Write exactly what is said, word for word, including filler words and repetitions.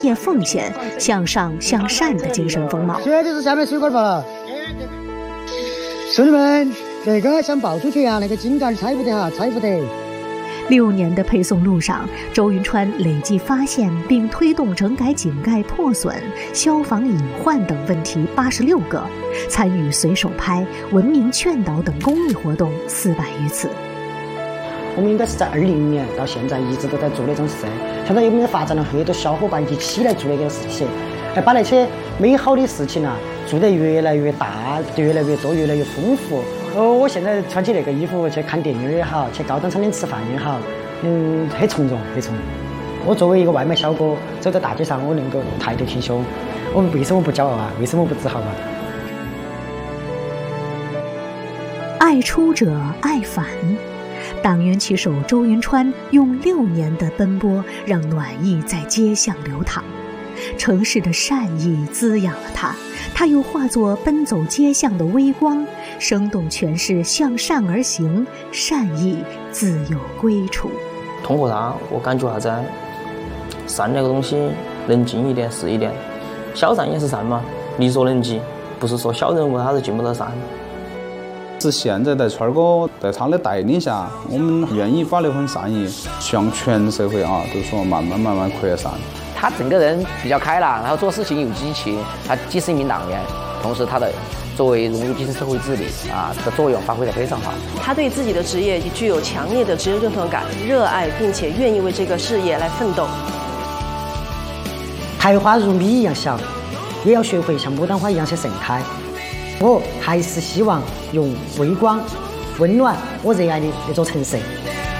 业奉献、向上向善的精神风貌。 这就是下面水果包了，兄弟们，那个想报出去啊，那个井盖拆不得哈，拆不得。 六年的配送路上，周云川累计发现并推动整改井盖破损、消防隐患等问题八十六个，参与随手拍、文明劝导等公益活动四百余次。 我们应该是在二零年到现在一直都在做那种事，现在我们发展了很多小伙伴一起来做那个事情，哎，把那些美好的事情啊做得越来越大、越来越多、越来越丰富。哦，我现在穿起那个衣服去看电影也好，去高档餐厅吃饭也好，嗯，很从容，很从容。我作为一个外卖小哥，走在大街上，我能够抬头挺胸，我们为什么不骄傲啊？为什么不自豪啊？ 爱出者爱返。党员旗手周云川用六年的奔波，让暖意在街巷流淌。城市的善意滋养了他，他又化作奔走街巷的微光，生动诠释向善而行，善意自有归处。 通过他，我感觉啥子？善这个东西，能进一点是一点，小善也是善嘛。力所能及，不是说小人物他是进不得善。 是现在在川哥在他的带领下，我们愿意把那份善意向全社会啊，都说慢慢慢慢扩散。 他整个人比较开朗，然后做事情有激情，他既是一名党员，同时他的作为融入基层社会治理啊的作用发挥得非常好。 他对自己的职业也具有强烈的职业认同感，热爱并且愿意为这个事业来奋斗。 苔花如米一样小，也要学会像牡丹花一样去盛开。我还是希望用微光温暖我热爱的那座城市。